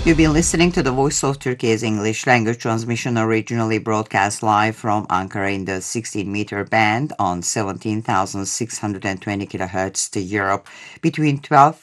You've been listening to the Voice of Turkey's English language transmission, originally broadcast live from Ankara in the 16-meter band on 17,620 kHz to Europe between 12